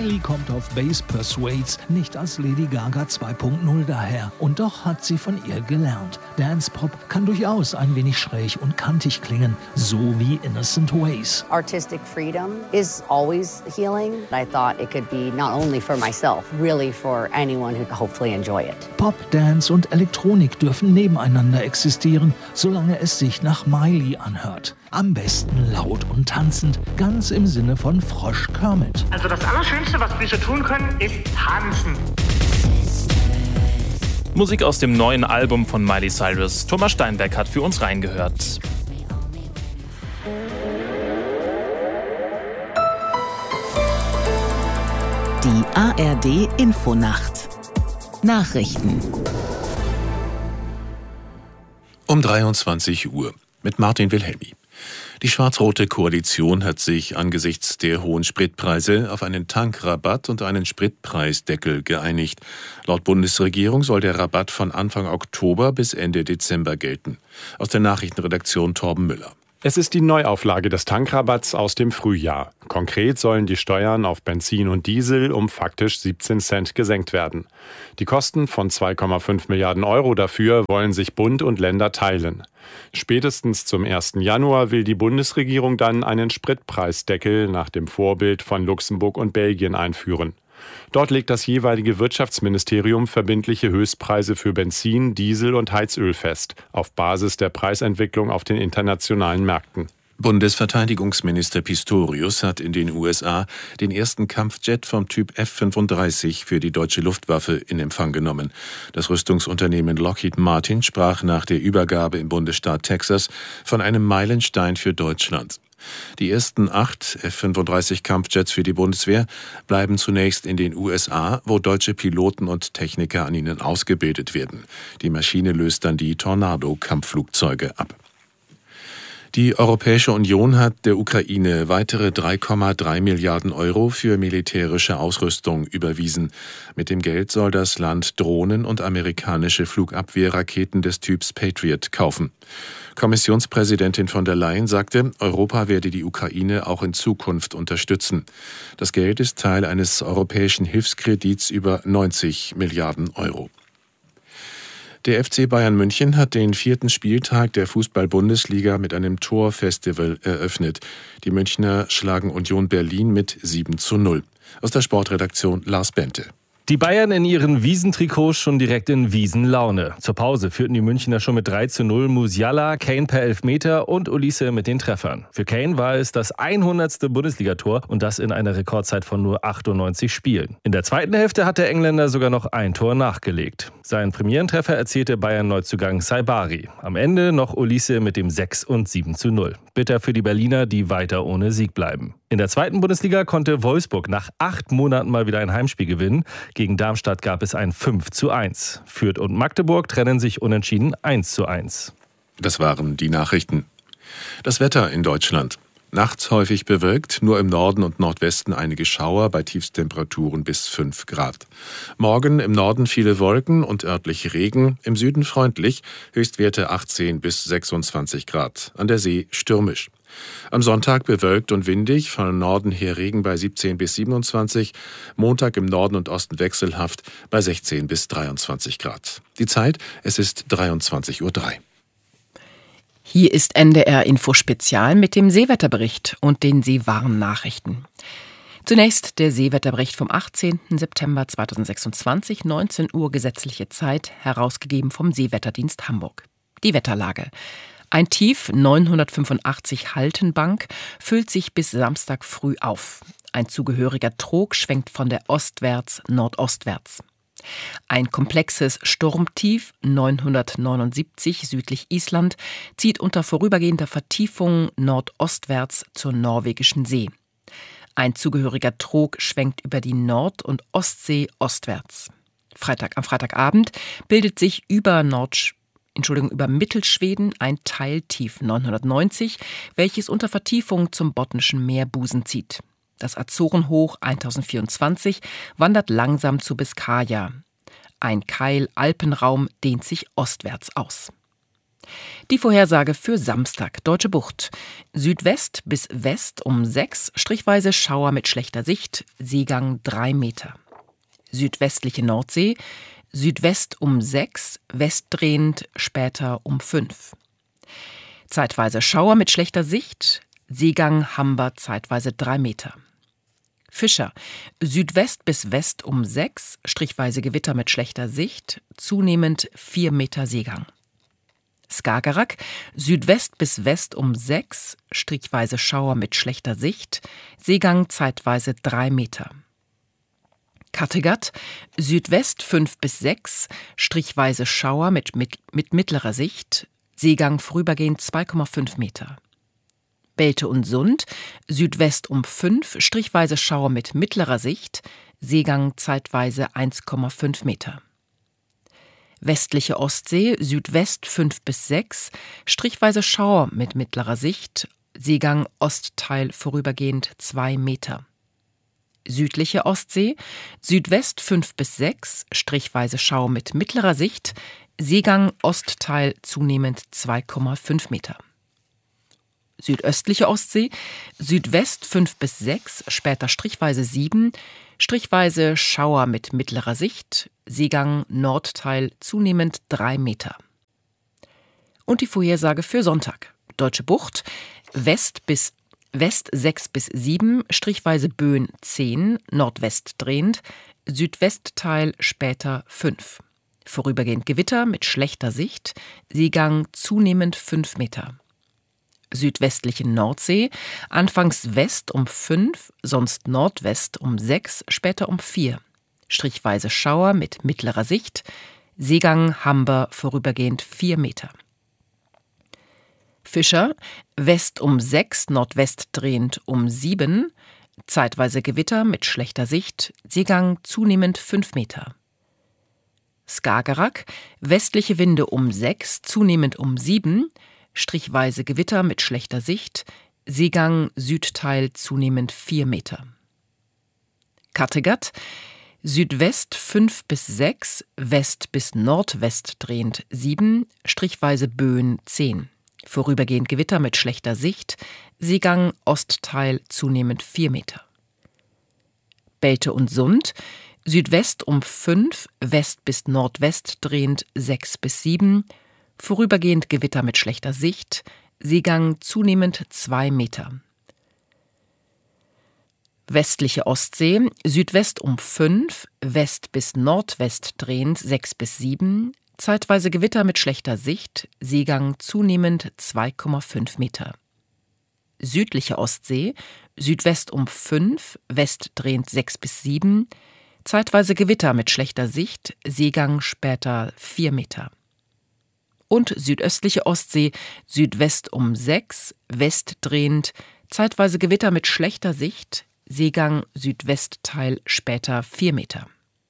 Miley kommt auf Bass Persuades nicht als Lady Gaga 2.0 daher. Und doch hat sie von ihr gelernt. Dance-Pop kann durchaus ein wenig schräg und kantig klingen, so wie Innocent Ways. Artistic freedom is always healing. I thought it could be not only for myself, really for anyone who could hopefully enjoy it. Pop, Dance und Elektronik dürfen nebeneinander existieren, solange es sich nach Miley anhört. Am besten laut und tanzend, ganz im Sinne von Frosch Kermit. Also das Allerschönste, was wir so tun können, ist tanzen. Musik aus dem neuen Album von Miley Cyrus. Thomas Steinberg hat für uns reingehört. Die ARD Infonacht. Nachrichten. Um 23 Uhr mit Martin Wilhelmi. Die schwarz-rote Koalition hat sich angesichts der hohen Spritpreise auf einen Tankrabatt und einen Spritpreisdeckel geeinigt. Laut Bundesregierung soll der Rabatt von Anfang Oktober bis Ende Dezember gelten. Aus der Nachrichtenredaktion Torben Müller. Es ist die Neuauflage des Tankrabatts aus dem Frühjahr. Konkret sollen die Steuern auf Benzin und Diesel um faktisch 17 Cent gesenkt werden. Die Kosten von 2,5 Milliarden Euro dafür wollen sich Bund und Länder teilen. Spätestens zum 1. Januar will die Bundesregierung dann einen Spritpreisdeckel nach dem Vorbild von Luxemburg und Belgien einführen. Dort legt das jeweilige Wirtschaftsministerium verbindliche Höchstpreise für Benzin, Diesel und Heizöl fest, auf Basis der Preisentwicklung auf den internationalen Märkten. Bundesverteidigungsminister Pistorius hat in den USA den ersten Kampfjet vom Typ F-35 für die deutsche Luftwaffe in Empfang genommen. Das Rüstungsunternehmen Lockheed Martin sprach nach der Übergabe im Bundesstaat Texas von einem Meilenstein für Deutschland. Die ersten 8 F-35-Kampfjets für die Bundeswehr bleiben zunächst in den USA, wo deutsche Piloten und Techniker an ihnen ausgebildet werden. Die Maschine löst dann die Tornado-Kampfflugzeuge ab. Die Europäische Union hat der Ukraine weitere 3,3 Milliarden Euro für militärische Ausrüstung überwiesen. Mit dem Geld soll das Land Drohnen und amerikanische Flugabwehrraketen des Typs Patriot kaufen. Kommissionspräsidentin von der Leyen sagte, Europa werde die Ukraine auch in Zukunft unterstützen. Das Geld ist Teil eines europäischen Hilfskredits über 90 Milliarden Euro. Der FC Bayern München hat den 4. Spieltag der Fußball-Bundesliga mit einem Torfestival eröffnet. Die Münchner schlagen Union Berlin mit 7:0. Aus der Sportredaktion Lars Bente. Die Bayern in ihren Wiesentrikots schon direkt in Wiesenlaune. Zur Pause führten die Münchner schon mit 3:0, Musiala, Kane per Elfmeter und Olise mit den Treffern. Für Kane war es das 100. Bundesligator und das in einer Rekordzeit von nur 98 Spielen. In der zweiten Hälfte hat der Engländer sogar noch ein Tor nachgelegt. Seinen Premierentreffer erzielte Bayern-Neuzugang Saibari. Am Ende noch Olise mit dem 6 und 7:0. Bitter für die Berliner, die weiter ohne Sieg bleiben. In der zweiten Bundesliga konnte Wolfsburg nach 8 Monaten mal wieder ein Heimspiel gewinnen. Gegen Darmstadt gab es ein 5:1. Fürth und Magdeburg trennen sich unentschieden 1:1. Das waren die Nachrichten. Das Wetter in Deutschland. Nachts häufig bewölkt, nur im Norden und Nordwesten einige Schauer bei Tiefstemperaturen bis 5 Grad. Morgen im Norden viele Wolken und örtlich Regen, im Süden freundlich, Höchstwerte 18 bis 26 Grad, an der See stürmisch. Am Sonntag bewölkt und windig, von Norden her Regen bei 17 bis 27, Montag im Norden und Osten wechselhaft bei 16 bis 23 Grad. Die Zeit, es ist 23:03 Uhr. Hier ist NDR Info Spezial mit dem Seewetterbericht und den Seewarnnachrichten. Zunächst der Seewetterbericht vom 18. September 2026, 19 Uhr gesetzliche Zeit, herausgegeben vom Seewetterdienst Hamburg. Die Wetterlage. Ein Tief 985 Haltenbank füllt sich bis Samstag früh auf. Ein zugehöriger Trog schwenkt von der ostwärts nordostwärts. Ein komplexes Sturmtief 979 südlich Island zieht unter vorübergehender Vertiefung nordostwärts zur norwegischen See. Ein zugehöriger Trog schwenkt über die Nord- und Ostsee ostwärts. Am Freitagabend bildet sich über Mittelschweden ein Teiltief 990, welches unter Vertiefung zum Botnischen Meerbusen zieht. Das Azorenhoch 1024 wandert langsam zu Biskaya. Ein Keil-Alpenraum dehnt sich ostwärts aus. Die Vorhersage für Samstag, Deutsche Bucht. Südwest bis West um 6, strichweise Schauer mit schlechter Sicht, Seegang 3 Meter. Südwestliche Nordsee, Südwest um 6, westdrehend, später um 5. Zeitweise Schauer mit schlechter Sicht, Seegang Hamber zeitweise 3 Meter. Fischer, Südwest bis West um 6, strichweise Gewitter mit schlechter Sicht, zunehmend 4 Meter Seegang. Skagerrak, Südwest bis West um 6, strichweise Schauer mit schlechter Sicht, Seegang zeitweise 3 Meter. Kattegat, Südwest 5 bis 6, strichweise Schauer mit mittlerer Sicht, Seegang vorübergehend 2,5 Meter. Belte und Sund, Südwest um 5, strichweise Schauer mit mittlerer Sicht, Seegang zeitweise 1,5 Meter. Westliche Ostsee, Südwest 5 bis 6, strichweise Schauer mit mittlerer Sicht, Seegang Ostteil vorübergehend 2 Meter. Südliche Ostsee, Südwest 5 bis 6, strichweise Schauer mit mittlerer Sicht, Seegang Ostteil zunehmend 2,5 Meter. Südöstliche Ostsee, Südwest 5 bis 6, später strichweise 7, strichweise Schauer mit mittlerer Sicht, Seegang Nordteil zunehmend 3 Meter. Und die Vorhersage für Sonntag. Deutsche Bucht, West 6 bis 7, strichweise Böen 10, Nordwest drehend, Südwestteil später 5. Vorübergehend Gewitter mit schlechter Sicht, Seegang zunehmend 5 Meter. Südwestliche Nordsee, anfangs West um 5, sonst Nordwest um 6, später um 4. Strichweise Schauer mit mittlerer Sicht, Seegang Hamber vorübergehend 4 Meter. Fischer, West um 6, Nordwest drehend um 7, zeitweise Gewitter mit schlechter Sicht, Seegang zunehmend 5 Meter. Skagerrak, westliche Winde um 6, zunehmend um 7, strichweise Gewitter mit schlechter Sicht, Seegang Südteil zunehmend 4 Meter. Kattegat, Südwest 5 bis 6, West bis Nordwest drehend 7, strichweise Böen 10. Vorübergehend Gewitter mit schlechter Sicht, Seegang Ostteil zunehmend 4 Meter. Belte und Sund, Südwest um 5, West bis Nordwest drehend 6 bis 7, vorübergehend Gewitter mit schlechter Sicht, Seegang zunehmend 2 Meter. Westliche Ostsee, Südwest um 5, West bis Nordwest drehend 6 bis 7, zeitweise Gewitter mit schlechter Sicht, Seegang zunehmend 2,5 Meter. Südliche Ostsee, Südwest um 5, West drehend 6 bis 7, zeitweise Gewitter mit schlechter Sicht, Seegang später 4 Meter. Und südöstliche Ostsee, Südwest um 6, West drehend, zeitweise Gewitter mit schlechter Sicht, Seegang Südwestteil später 4 Meter.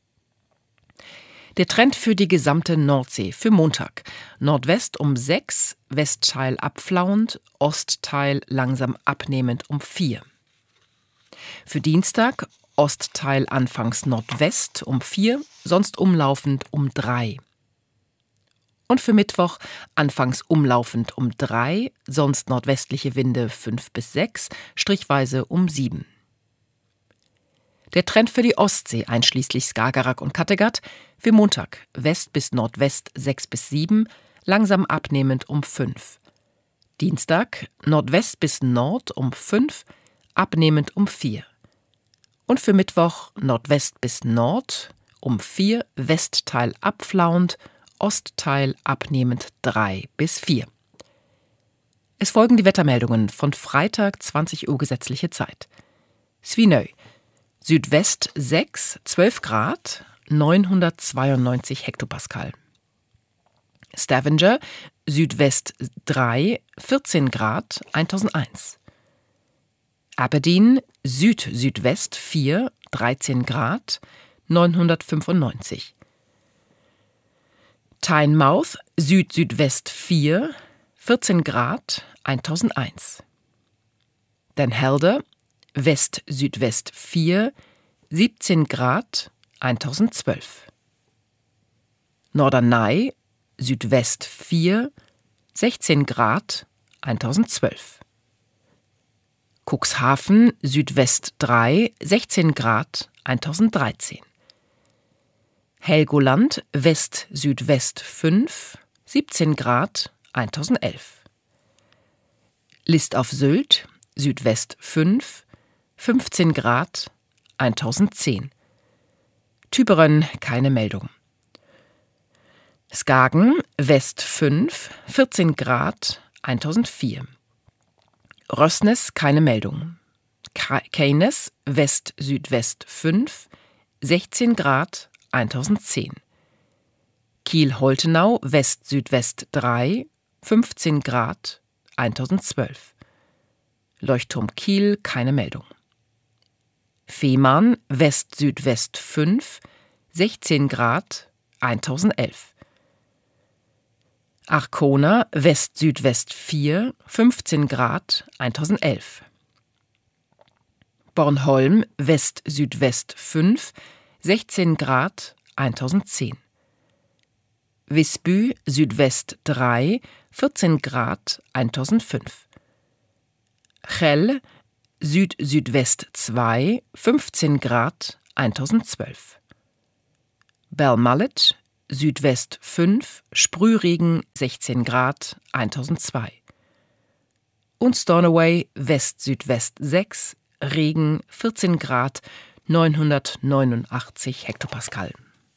Der Trend für die gesamte Nordsee für Montag. Nordwest um 6, Westteil abflauend, Ostteil langsam abnehmend um 4. Für Dienstag Ostteil anfangs Nordwest um 4, sonst umlaufend um 3. Und für Mittwoch anfangs umlaufend um 3, sonst nordwestliche Winde 5 bis 6, strichweise um 7. Der Trend für die Ostsee, einschließlich Skagerrak und Kattegat, für Montag West bis Nordwest 6 bis 7, langsam abnehmend um 5. Dienstag Nordwest bis Nord um 5, abnehmend um 4. Und für Mittwoch Nordwest bis Nord um 4, Westteil abflauend, Ostteil abnehmend 3 bis 4. Es folgen die Wettermeldungen von Freitag 20 Uhr gesetzliche Zeit. Svinøy, Südwest 6, 12 Grad, 992 Hektopascal. Stavanger, Südwest 3, 14 Grad, 1001. Aberdeen, Süd-Südwest 4, 13 Grad, 995. Tynemouth, Süd-Südwest 4, 14 Grad, 1001. Den Helder, West-Südwest 4, 17 Grad, 1012. Norderney, Südwest 4, 16 Grad, 1012. Cuxhaven, Südwest 3, 16 Grad, 1013. Helgoland, West-Südwest 5, 17 Grad, 1011. List auf Sylt, Südwest 5, 15 Grad, 1010. Tübingen, keine Meldung. Skagen, West 5, 14 Grad, 1004. Rössnes, keine Meldung. Keines, West-Südwest 5, 16 Grad, 1010. Kiel-Holtenau, West-Südwest 3, 15 Grad, 1012. Leuchtturm Kiel, keine Meldung. Fehmarn, West-Südwest 5, 16 Grad, 1011. Arkona, West-Südwest 4, 15 Grad, 1011. Bornholm, West-Südwest 5, 16 Grad, 1010. Visby, Südwest 3, 14 Grad, 1005. Chell, Süd-Südwest 2, 15 Grad, 1012. Belmallet, Südwest 5, Sprühregen 16 Grad, 1002. Und Stornoway, West-Südwest 6, Regen 14 Grad, 989 Hektopascal.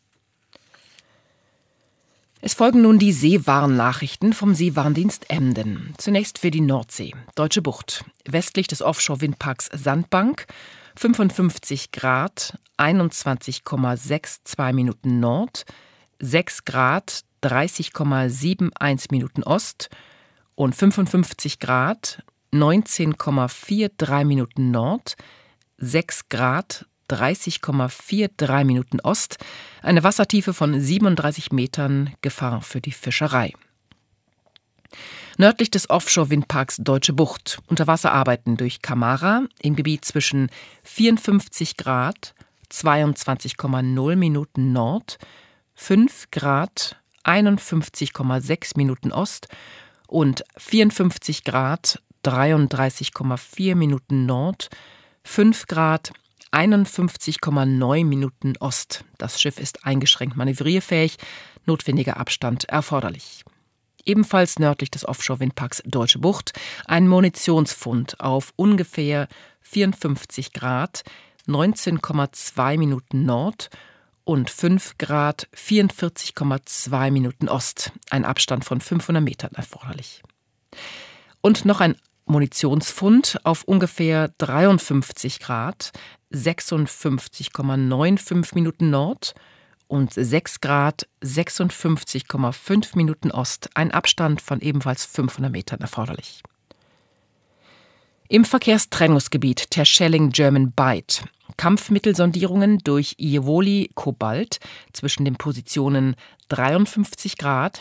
Es folgen nun die Seewarnnachrichten vom Seewarndienst Emden. Zunächst für die Nordsee. Deutsche Bucht. Westlich des Offshore-Windparks Sandbank 55 Grad, 21,62 Minuten Nord, 6 Grad, 30,71 Minuten Ost und 55 Grad, 19,43 Minuten Nord, 6 Grad, 30,43 Minuten Ost, eine Wassertiefe von 37 Metern, Gefahr für die Fischerei. Nördlich des Offshore-Windparks Deutsche Bucht, Unterwasserarbeiten durch Kamara im Gebiet zwischen 54 Grad, 22,0 Minuten Nord, 5 Grad, 51,6 Minuten Ost und 54 Grad, 33,4 Minuten Nord, 5 Grad, 51,9 Minuten Ost. Das Schiff ist eingeschränkt manövrierfähig, notwendiger Abstand erforderlich. Ebenfalls nördlich des Offshore-Windparks Deutsche Bucht ein Munitionsfund auf ungefähr 54 Grad, 19,2 Minuten Nord und 5 Grad, 44,2 Minuten Ost. Ein Abstand von 500 Metern erforderlich. Und noch ein Munitionsfund auf ungefähr 53 Grad, 56,95 Minuten Nord und 6 Grad, 56,5 Minuten Ost, ein Abstand von ebenfalls 500 Metern erforderlich. Im Verkehrstrennungsgebiet Terschelling German Bight Kampfmittelsondierungen durch Ievoli Kobalt zwischen den Positionen 53 Grad,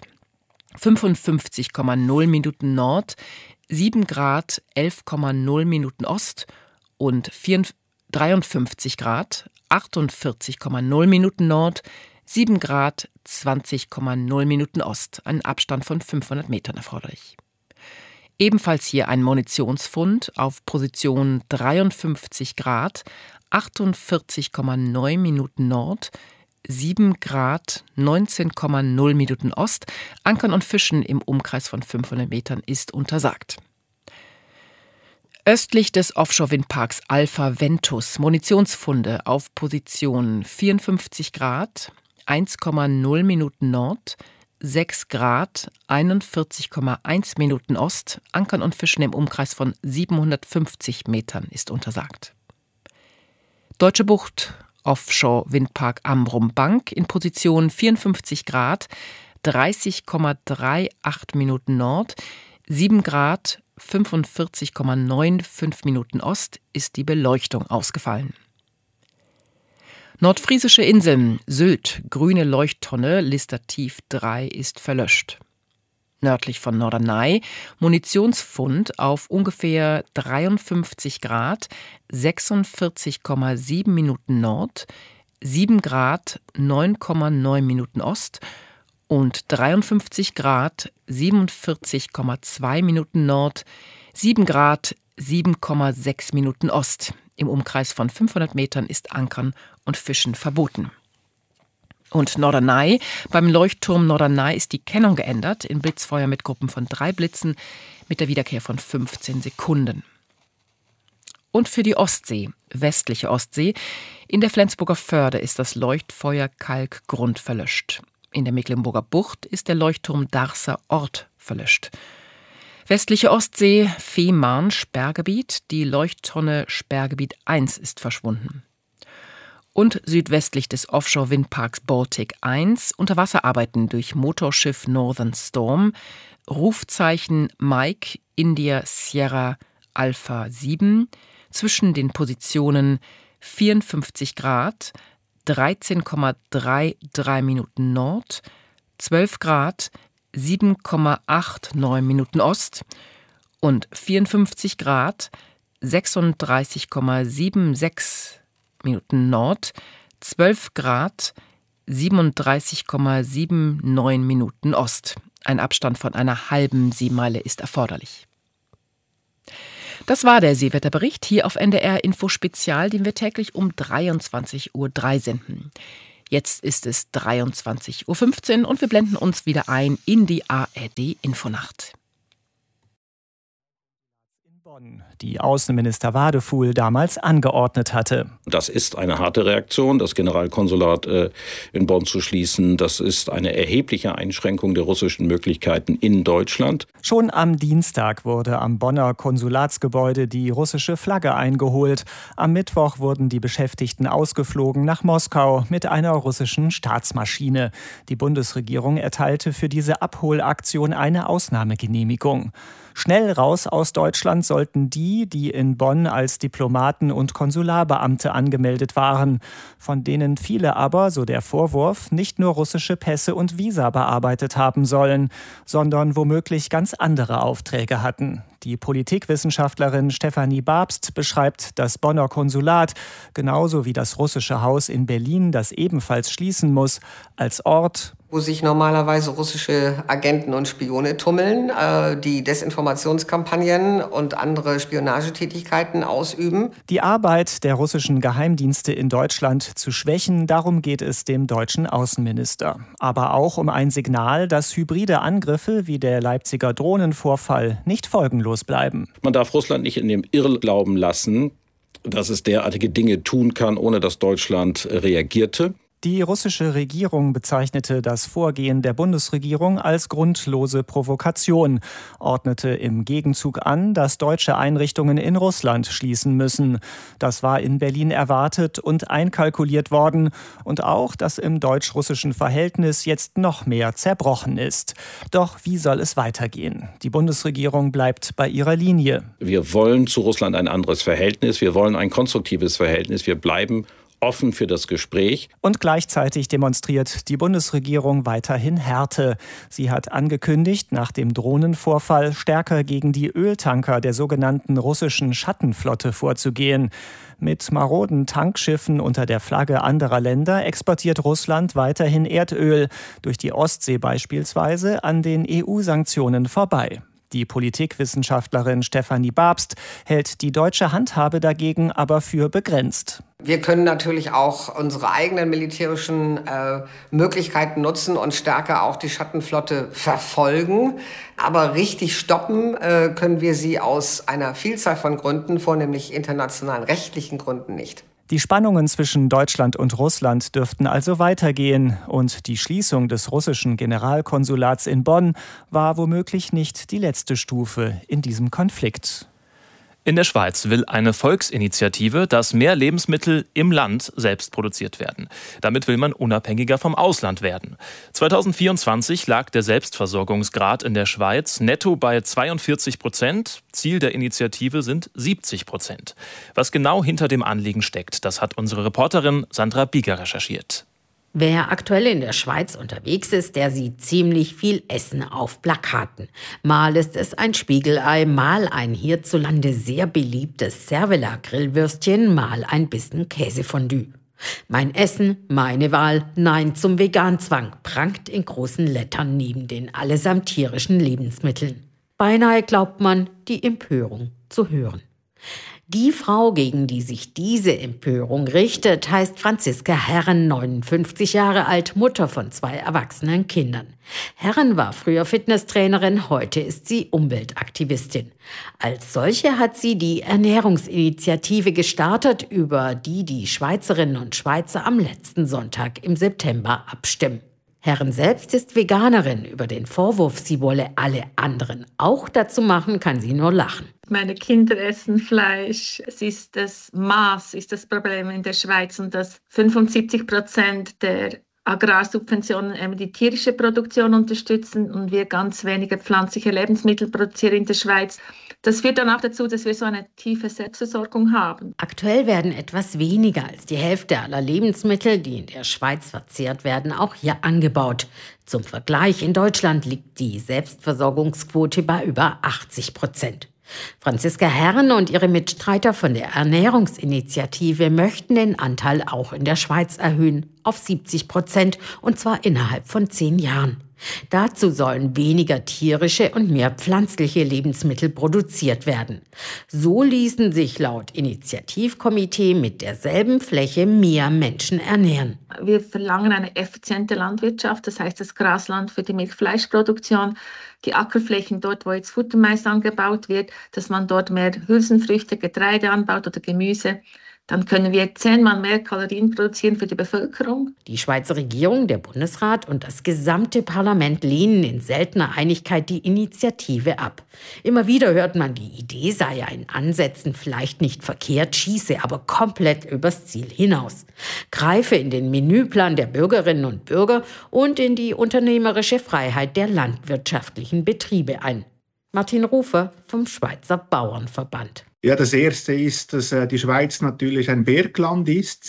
55,0 Minuten Nord, 7 Grad, 11,0 Minuten Ost und 53 Grad, 48,0 Minuten Nord, 7 Grad, 20,0 Minuten Ost, ein Abstand von 500 Metern erforderlich. Ebenfalls hier ein Munitionsfund auf Position 53 Grad, 48,9 Minuten Nord, 7 Grad, 19,0 Minuten Ost. Ankern und Fischen im Umkreis von 500 Metern ist untersagt. Östlich des Offshore-Windparks Alpha Ventus Munitionsfunde auf Position 54 Grad, 1,0 Minuten Nord, 6 Grad, 41,1 Minuten Ost. Ankern und Fischen im Umkreis von 750 Metern ist untersagt. Deutsche Bucht, Offshore-Windpark Amrum Bank in Position 54 Grad, 30,38 Minuten Nord, 7 Grad, 45,95 Minuten Ost ist die Beleuchtung ausgefallen. Nordfriesische Inseln, Sylt, grüne Leuchttonne, Listertief 3 ist verlöscht. Nördlich von Norderney Munitionsfund auf ungefähr 53 Grad, 46,7 Minuten Nord, 7 Grad, 9,9 Minuten Ost und 53 Grad 47,2 Minuten Nord, 7 Grad 7,6 Minuten Ost. Im Umkreis von 500 Metern ist Ankern und Fischen verboten. Und Norderney, beim Leuchtturm Norderney ist die Kennung geändert in Blitzfeuer mit Gruppen von 3 Blitzen mit der Wiederkehr von 15 Sekunden. Und für die Ostsee, westliche Ostsee, in der Flensburger Förde ist das Leuchtfeuer Kalkgrund verlöscht. In der Mecklenburger Bucht ist der Leuchtturm Darßer Ort verlöscht. Westliche Ostsee, Fehmarn, Sperrgebiet, die Leuchttonne Sperrgebiet 1 ist verschwunden. Und südwestlich des Offshore-Windparks Baltic 1 Unterwasserarbeiten durch Motorschiff Northern Storm, Rufzeichen Mike India Sierra Alpha 7 zwischen den Positionen 54 Grad, 13,33 Minuten Nord, 12 Grad, 7,89 Minuten Ost und 54 Grad, 36,76 Minuten Nord, 12 Grad, 37,79 Minuten Ost. Ein Abstand von einer halben Seemeile ist erforderlich. Das war der Seewetterbericht hier auf NDR Info Spezial, den wir täglich um 23:03 Uhr senden. Jetzt ist es 23:15 Uhr und wir blenden uns wieder ein in die ARD Infonacht. Die Außenminister Wadefuhl damals angeordnet hatte. Das ist eine harte Reaktion, das Generalkonsulat in Bonn zu schließen. Das ist eine erhebliche Einschränkung der russischen Möglichkeiten in Deutschland. Schon am Dienstag wurde am Bonner Konsulatsgebäude die russische Flagge eingeholt. Am Mittwoch wurden die Beschäftigten ausgeflogen nach Moskau mit einer russischen Staatsmaschine. Die Bundesregierung erteilte für diese Abholaktion eine Ausnahmegenehmigung. Schnell raus aus Deutschland sollten die in Bonn als Diplomaten und Konsularbeamte angemeldet waren, von denen viele aber, so der Vorwurf, nicht nur russische Pässe und Visa bearbeitet haben sollen, sondern womöglich ganz andere Aufträge hatten. Die Politikwissenschaftlerin Stefanie Babst beschreibt das Bonner Konsulat, genauso wie das russische Haus in Berlin, das ebenfalls schließen muss, als Ort, wo sich normalerweise russische Agenten und Spione tummeln, die Desinformationskampagnen und andere Spionagetätigkeiten ausüben. Die Arbeit der russischen Geheimdienste in Deutschland zu schwächen, darum geht es dem deutschen Außenminister. Aber auch um ein Signal, dass hybride Angriffe wie der Leipziger Drohnenvorfall nicht folgenlos bleiben. Man darf Russland nicht in dem Irrglauben lassen, dass es derartige Dinge tun kann, ohne dass Deutschland reagierte. Die russische Regierung bezeichnete das Vorgehen der Bundesregierung als grundlose Provokation, ordnete im Gegenzug an, dass deutsche Einrichtungen in Russland schließen müssen. Das war in Berlin erwartet und einkalkuliert worden und auch, dass im deutsch-russischen Verhältnis jetzt noch mehr zerbrochen ist. Doch wie soll es weitergehen? Die Bundesregierung bleibt bei ihrer Linie. Wir wollen zu Russland ein anderes Verhältnis, wir wollen ein konstruktives Verhältnis, wir bleiben offen für das Gespräch. Und gleichzeitig demonstriert die Bundesregierung weiterhin Härte. Sie hat angekündigt, nach dem Drohnenvorfall stärker gegen die Öltanker der sogenannten russischen Schattenflotte vorzugehen. Mit maroden Tankschiffen unter der Flagge anderer Länder exportiert Russland weiterhin Erdöl, durch die Ostsee beispielsweise an den EU-Sanktionen vorbei. Die Politikwissenschaftlerin Stefanie Babst hält die deutsche Handhabe dagegen aber für begrenzt. Wir können natürlich auch unsere eigenen militärischen Möglichkeiten nutzen und stärker auch die Schattenflotte verfolgen. Aber richtig stoppen können wir sie aus einer Vielzahl von Gründen, vornehmlich internationalen rechtlichen Gründen, nicht. Die Spannungen zwischen Deutschland und Russland dürften also weitergehen und die Schließung des russischen Generalkonsulats in Bonn war womöglich nicht die letzte Stufe in diesem Konflikt. In der Schweiz will eine Volksinitiative, dass mehr Lebensmittel im Land selbst produziert werden. Damit will man unabhängiger vom Ausland werden. 2024 lag der Selbstversorgungsgrad in der Schweiz netto bei 42%. Ziel der Initiative sind 70%. Was genau hinter dem Anliegen steckt, das hat unsere Reporterin Sandra Bieger recherchiert. Wer aktuell in der Schweiz unterwegs ist, der sieht ziemlich viel Essen auf Plakaten. Mal ist es ein Spiegelei, mal ein hierzulande sehr beliebtes Cervela-Grillwürstchen, mal ein Bissen Käsefondue. Mein Essen, meine Wahl, Nein zum Veganzwang prangt in großen Lettern neben den allesamt tierischen Lebensmitteln. Beinahe glaubt man, die Empörung zu hören. Die Frau, gegen die sich diese Empörung richtet, heißt Franziska Herren, 59 Jahre alt, Mutter von 2 erwachsenen Kindern. Herren war früher Fitnesstrainerin, heute ist sie Umweltaktivistin. Als solche hat sie die Ernährungsinitiative gestartet, über die die Schweizerinnen und Schweizer am letzten Sonntag im September abstimmen. Herren selbst ist Veganerin. Über den Vorwurf, sie wolle alle anderen auch dazu machen, kann sie nur lachen. Meine Kinder essen Fleisch. Es ist das Maß, ist das Problem in der Schweiz, und dass 75% der Agrarsubventionen die tierische Produktion unterstützen und wir ganz wenige pflanzliche Lebensmittel produzieren in der Schweiz. Das führt dann auch dazu, dass wir so eine tiefe Selbstversorgung haben. Aktuell werden etwas weniger als die Hälfte aller Lebensmittel, die in der Schweiz verzehrt werden, auch hier angebaut. Zum Vergleich, in Deutschland liegt die Selbstversorgungsquote bei über 80%. Franziska Herren und ihre Mitstreiter von der Ernährungsinitiative möchten den Anteil auch in der Schweiz erhöhen auf 70%, und zwar innerhalb von 10 Jahren. Dazu sollen weniger tierische und mehr pflanzliche Lebensmittel produziert werden. So ließen sich laut Initiativkomitee mit derselben Fläche mehr Menschen ernähren. Wir verlangen eine effiziente Landwirtschaft, das heißt das Grasland für die Milchfleischproduktion, die Ackerflächen dort, wo jetzt Futtermais angebaut wird, dass man dort mehr Hülsenfrüchte, Getreide anbaut oder Gemüse. Dann können wir 10-mal mehr Kalorien produzieren für die Bevölkerung. Die Schweizer Regierung, der Bundesrat und das gesamte Parlament lehnen in seltener Einigkeit die Initiative ab. Immer wieder hört man, die Idee sei ja in Ansätzen vielleicht nicht verkehrt, schieße aber komplett übers Ziel hinaus. Greife in den Menüplan der Bürgerinnen und Bürger und in die unternehmerische Freiheit der landwirtschaftlichen Betriebe ein. Martin Rufer vom Schweizer Bauernverband. Ja, das Erste ist, dass die Schweiz natürlich ein Bergland ist.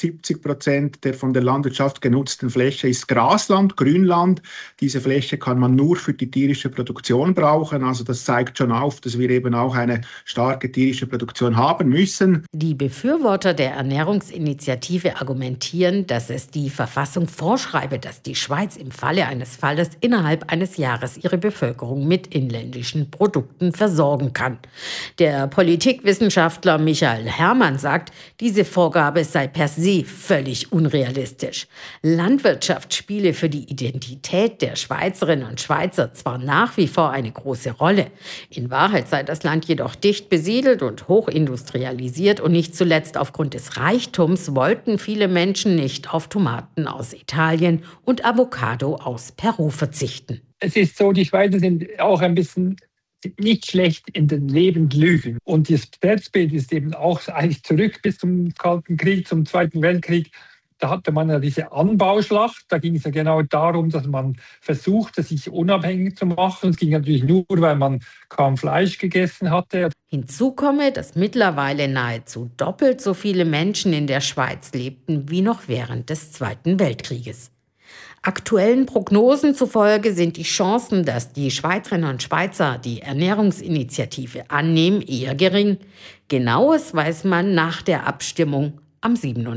70% der von der Landwirtschaft genutzten Fläche ist Grasland, Grünland. Diese Fläche kann man nur für die tierische Produktion brauchen. Also das zeigt schon auf, dass wir eben auch eine starke tierische Produktion haben müssen. Die Befürworter der Ernährungsinitiative argumentieren, dass es die Verfassung vorschreibe, dass die Schweiz im Falle eines Falles innerhalb eines Jahres ihre Bevölkerung mit inländischen Produkten versorgen kann. Der Politikwissenschaftler Michael Herrmann sagt, diese Vorgabe sei per se völlig unrealistisch. Landwirtschaft spiele für die Identität der Schweizerinnen und Schweizer zwar nach wie vor eine große Rolle. In Wahrheit sei das Land jedoch dicht besiedelt und hochindustrialisiert, und nicht zuletzt aufgrund des Reichtums wollten viele Menschen nicht auf Tomaten aus Italien und Avocado aus Peru verzichten. Es ist so, die Schweizer sind auch ein bisschen nicht schlecht in den Lebendlügen. Und das Selbstbild ist eben auch eigentlich zurück bis zum Kalten Krieg, zum Zweiten Weltkrieg. Da hatte man ja diese Anbauschlacht. Da ging es ja genau darum, dass man versuchte, sich unabhängig zu machen. Es ging natürlich nur, weil man kaum Fleisch gegessen hatte. Hinzu komme, dass mittlerweile nahezu doppelt so viele Menschen in der Schweiz lebten wie noch während des Zweiten Weltkrieges. Aktuellen Prognosen zufolge sind die Chancen, dass die Schweizerinnen und Schweizer die Ernährungsinitiative annehmen, eher gering. Genaues weiß man nach der Abstimmung am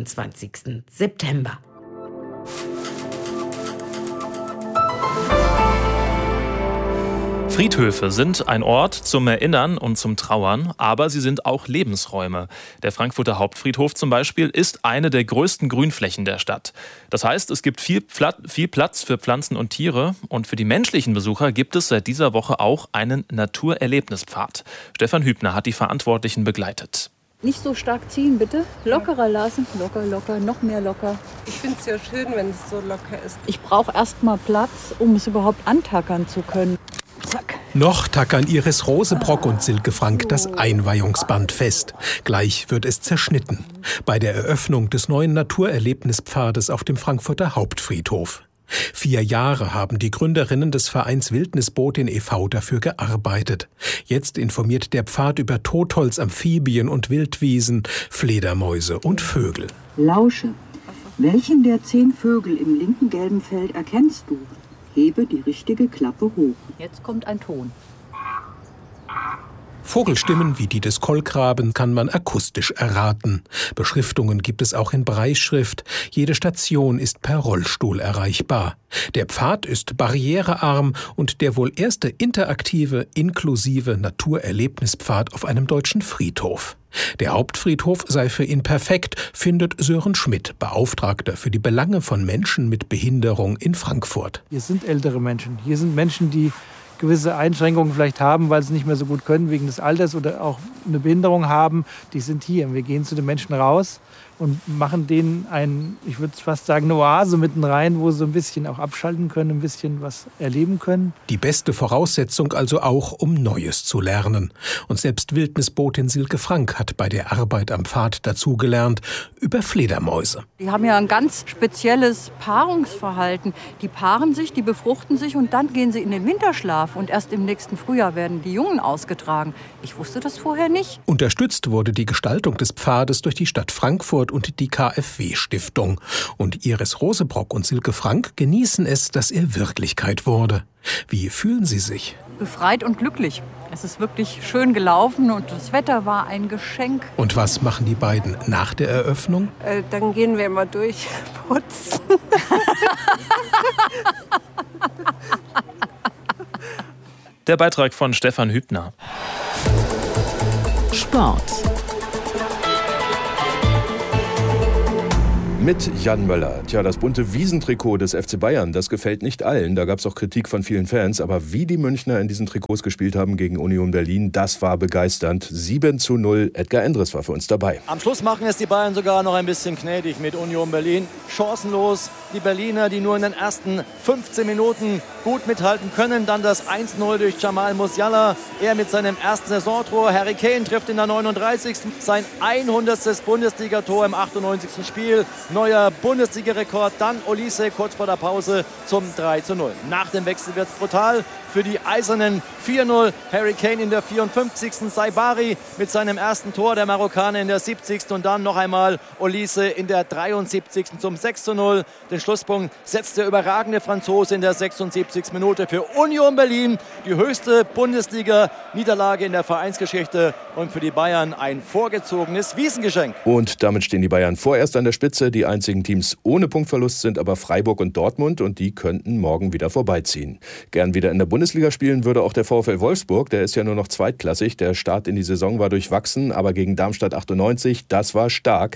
27. September. Friedhöfe sind ein Ort zum Erinnern und zum Trauern, aber sie sind auch Lebensräume. Der Frankfurter Hauptfriedhof zum Beispiel ist eine der größten Grünflächen der Stadt. Das heißt, es gibt viel Platz für Pflanzen und Tiere, und für die menschlichen Besucher gibt es seit dieser Woche auch einen Naturerlebnispfad. Stefan Hübner hat die Verantwortlichen begleitet. Nicht so stark ziehen, bitte. Lockerer lassen. Locker, locker, noch mehr locker. Ich finde es ja schön, wenn es so locker ist. Ich brauche erst mal Platz, um es überhaupt antackern zu können. Zack. Noch tackern Iris Rosebrock und Silke Frank das Einweihungsband fest. Gleich wird es zerschnitten. Bei der Eröffnung des neuen Naturerlebnispfades auf dem Frankfurter Hauptfriedhof. 4 Jahre haben die Gründerinnen des Vereins Wildnisbotin e.V. dafür gearbeitet. Jetzt informiert der Pfad über Totholz, Amphibien und Wildwiesen, Fledermäuse und Vögel. Lausche. Welchen der 10 Vögel im linken gelben Feld erkennst du? Hebe die richtige Klappe hoch. Jetzt kommt ein Ton. Vogelstimmen wie die des Kolkraben kann man akustisch erraten. Beschriftungen gibt es auch in Brailleschrift. Jede Station ist per Rollstuhl erreichbar. Der Pfad ist barrierearm und der wohl erste interaktive, inklusive Naturerlebnispfad auf einem deutschen Friedhof. Der Hauptfriedhof sei für ihn perfekt, findet Sören Schmidt, Beauftragter für die Belange von Menschen mit Behinderung in Frankfurt. Hier sind ältere Menschen. Hier sind Menschen, die gewisse Einschränkungen vielleicht haben, weil sie nicht mehr so gut können wegen des Alters oder auch eine Behinderung haben. Die sind hier. Wir gehen zu den Menschen raus und machen denen ich würde fast sagen, eine Oase mitten rein, wo sie ein bisschen auch abschalten können, ein bisschen was erleben können. Die beste Voraussetzung also auch, um Neues zu lernen. Und selbst Wildnisbotin Silke Frank hat bei der Arbeit am Pfad dazugelernt über Fledermäuse. Die haben ja ein ganz spezielles Paarungsverhalten. Die paaren sich, die befruchten sich und dann gehen sie in den Winterschlaf. Und erst im nächsten Frühjahr werden die Jungen ausgetragen. Ich wusste das vorher nicht. Unterstützt wurde die Gestaltung des Pfades durch die Stadt Frankfurt und die KfW-Stiftung. Und Iris Rosebrock und Silke Frank genießen es, dass er Wirklichkeit wurde. Wie fühlen Sie sich? Befreit und glücklich. Es ist wirklich schön gelaufen und das Wetter war ein Geschenk. Und was machen die beiden nach der Eröffnung? Dann gehen wir mal durch, putzen. Der Beitrag von Stefan Hübner. Sport. Mit Jan Möller. Tja, das bunte Wiesentrikot des FC Bayern, das gefällt nicht allen. Da gab es auch Kritik von vielen Fans. Aber wie die Münchner in diesen Trikots gespielt haben gegen Union Berlin, das war begeisternd. 7:0. Edgar Endres war für uns dabei. Am Schluss machen es die Bayern sogar noch ein bisschen gnädig mit Union Berlin. Chancenlos. Die Berliner, die nur in den ersten 15 Minuten gut mithalten können. Dann das 1:0 durch Jamal Musiala. Er mit seinem ersten Saisontor. Harry Kane trifft in der 39. sein 100. Bundesligator im 98. Spiel. Neuer Bundesliga-Rekord. Dann Olise kurz vor der Pause zum 3:0. Nach dem Wechsel wird es brutal für die Eisernen. 4:0. Harry Kane in der 54. Saibari mit seinem ersten Tor. Der Marokkaner in der 70. Und dann noch einmal Olise in der 73. zum 6:0. Den Schlusspunkt setzt der überragende Franzose in der 76. Minute für Union Berlin. Die höchste Bundesliga-Niederlage in der Vereinsgeschichte. Und für die Bayern ein vorgezogenes Wiesengeschenk. Und damit stehen die Bayern vorerst an der Spitze. Die einzigen Teams ohne Punktverlust sind aber Freiburg und Dortmund und die könnten morgen wieder vorbeiziehen. Gern wieder in der Bundesliga spielen würde auch der VfL Wolfsburg, der ist ja nur noch zweitklassig. Der Start in die Saison war durchwachsen, aber gegen Darmstadt 98, das war stark.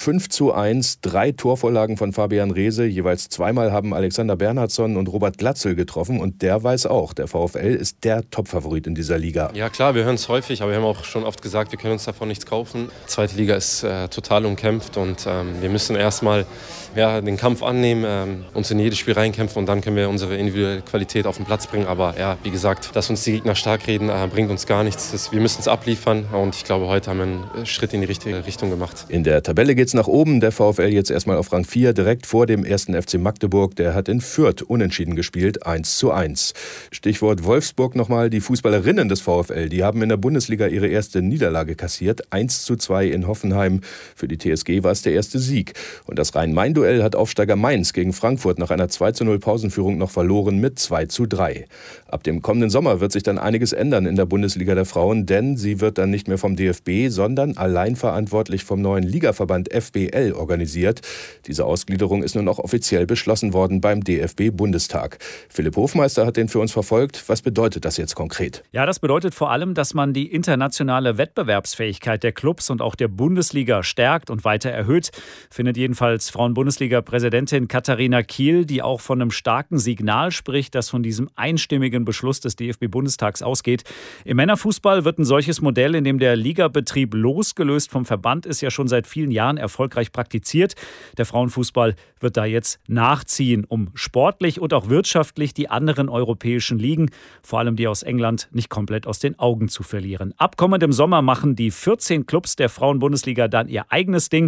5:1, 3 Torvorlagen von Fabian Reese, jeweils zweimal haben Alexander Bernhardsson und Robert Glatzel getroffen und der weiß auch, der VfL ist der Topfavorit in dieser Liga. Ja klar, wir hören es häufig, aber wir haben auch schon oft gesagt, wir können uns davon nichts kaufen. Die zweite Liga ist total umkämpft und wir müssen erstmal den Kampf annehmen, uns in jedes Spiel reinkämpfen und dann können wir unsere individuelle Qualität auf den Platz bringen. Aber ja, wie gesagt, dass uns die Gegner stark reden, bringt uns gar nichts. Wir müssen es abliefern und ich glaube, heute haben wir einen Schritt in die richtige Richtung gemacht. In der Tabelle geht es nach oben. Der VfL jetzt erstmal auf Rang 4, direkt vor dem 1. FC Magdeburg. Der hat in Fürth unentschieden gespielt, 1:1. Stichwort Wolfsburg nochmal. Die Fußballerinnen des VfL, die haben in der Bundesliga ihre erste Niederlage kassiert, 1:2 in Hoffenheim. Für die TSG war es der erste Sieg. Und das Rhein-Main-Duell hat Aufsteiger Mainz gegen Frankfurt nach einer 2:0 Pausenführung noch verloren mit 2:3. Ab dem kommenden Sommer wird sich dann einiges ändern in der Bundesliga der Frauen, denn sie wird dann nicht mehr vom DFB, sondern allein verantwortlich vom neuen Ligaverband FBL organisiert. Diese Ausgliederung ist nun auch offiziell beschlossen worden beim DFB-Bundestag. Philipp Hofmeister hat den für uns verfolgt. Was bedeutet das jetzt konkret? Ja, das bedeutet vor allem, dass man die internationale Wettbewerbsfähigkeit der Clubs und auch der Bundesliga stärkt und weiter erhöht, findet jedenfalls Frauen-Bundesliga-Präsidentin Katharina Kiel, die auch von einem starken Signal spricht, das von diesem einstimmigen Beschluss des DFB-Bundestags ausgeht. Im Männerfußball wird ein solches Modell, in dem der Ligabetrieb losgelöst vom Verband ist, ja schon seit vielen Jahren erfolgreich praktiziert. Der Frauenfußball wird da jetzt nachziehen, um sportlich und auch wirtschaftlich die anderen europäischen Ligen, vor allem die aus England, nicht komplett aus den Augen zu verlieren. Ab kommendem Sommer machen die 14 Clubs der Frauen-Bundesliga dann ihr eigenes Ding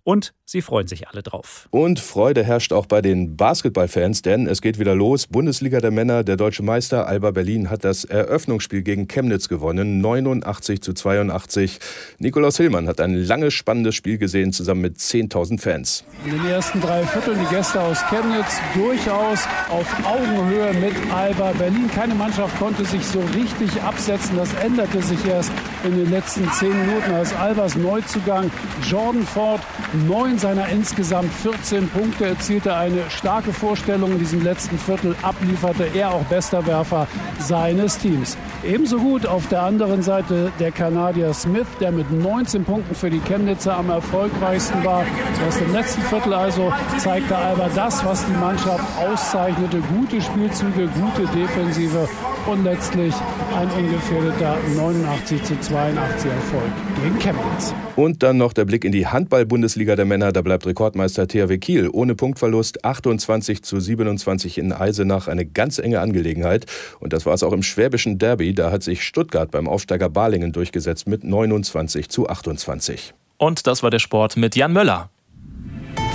Und sie freuen sich alle drauf. Und Freude herrscht auch bei den Basketballfans, denn es geht wieder los. Bundesliga der Männer, der deutsche Meister Alba Berlin hat das Eröffnungsspiel gegen Chemnitz gewonnen, 89-82. Nikolaus Hillmann hat ein langes, spannendes Spiel gesehen, zusammen mit 10.000 Fans. In den ersten 3 Vierteln die Gäste aus Chemnitz durchaus auf Augenhöhe mit Alba Berlin. Keine Mannschaft konnte sich so richtig absetzen. Das änderte sich erst in den letzten 10 Minuten, als Albas Neuzugang Jordan Ford 9 seiner insgesamt 14 Punkte erzielte, eine starke Vorstellung in diesem letzten Viertel ablieferte. Er auch bester Werfer seines Teams. Ebenso gut auf der anderen Seite der Kanadier Smith, der mit 19 Punkten für die Chemnitzer am erfolgreichsten war. Erst im letzten Viertel also zeigte Alba das, was die Mannschaft auszeichnete. Gute Spielzüge, gute Defensive und letztlich ein ungefährdeter 89-82 Erfolg gegen Chemnitz. Und dann noch der Blick in die Handball-Bundesliga der Männer. Da bleibt Rekordmeister THW Kiel ohne Punktverlust. 28-27 in Eisenach. Eine ganz enge Angelegenheit. Und das war es auch im schwäbischen Derby. Da hat sich Stuttgart beim Aufsteiger Balingen durchgesetzt mit 29-28. Und das war der Sport mit Jan Möller.